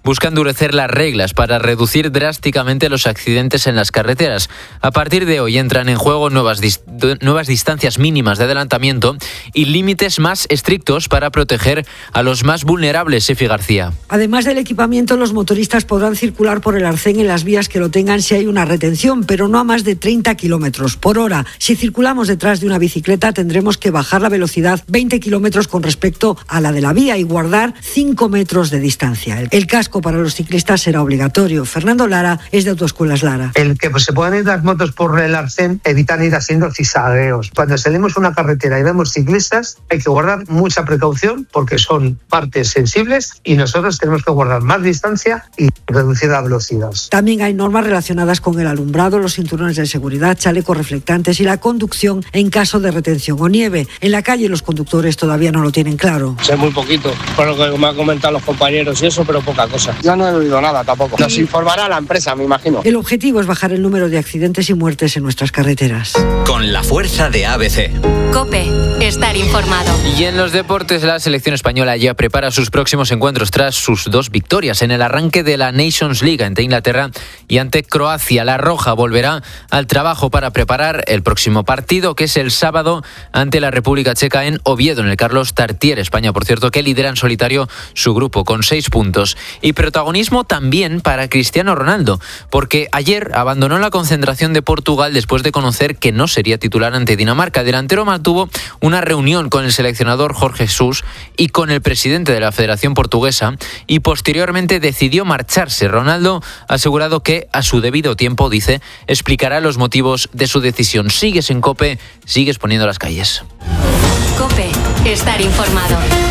busca endurecer las reglas para reducir drásticamente los accidentes en las carreteras. A partir de hoy entran en juego nuevas distancias mínimas de adelantamiento y límites más estrictos para proteger a los más vulnerables, Efi García. Además del equipamiento, los motoristas podrán circular por el arcén en las vías que lo tengan si hay una retención, pero no a más de 30 kilómetros por hora. Si circulamos detrás de una bicicleta, tendremos que bajar la velocidad 20 kilómetros con respecto a la de la vía y guardar 5 metros de distancia. El casco para los ciclistas será obligatorio. Fernando Lara es de Autoescuelas Lara. El que se puedan ir las motos por el arcén evitan ir haciendo zigzagueos. Cuando salimos a una carretera y vemos ciclistas, hay que guardar mucha precaución porque son partes sensibles y nosotros tenemos que guardar más distancia y reducir la velocidad. También hay normas relacionadas con el alumbrado, los cinturones de seguridad, chalecos reflectantes y la conducción en caso de retención o nieve. En la calle los conductores todavía no lo tienen claro. Sé muy poquito, por lo que me han comentado los compañeros y eso, pero poca cosa. Yo no he oído nada tampoco. Nos informará la empresa, me imagino. El objetivo es bajar el número de accidentes y muertes en nuestras carreteras. Con la fuerza de ABC. COPE. Estar informado. Y en los deportes, la selección española ya prepara sus próximos encuentros tras sus 2 victorias en el arranque de la Nations League ante Inglaterra y ante Croacia. La Roja volverá al trabajo para preparar el próximo partido, que es el sábado ante la República Checa en Oviedo, en el Carlos Tartiere. España, por cierto, que lidera en solitario su grupo con 6 puntos. Y protagonismo también para Cristiano Ronaldo, porque ayer abandonó la concentración de Portugal después de conocer que no sería titular ante Dinamarca. El delantero mantuvo una reunión con el seleccionador Jorge Jesus y con el presidente de la Federación Portuguesa y posteriormente decidió marcharse. Ronaldo ha asegurado que a su debido tiempo, dice, explicará los motivos de su decisión. Sigues en COPE, sigues poniendo las calles. COPE. Estar informado.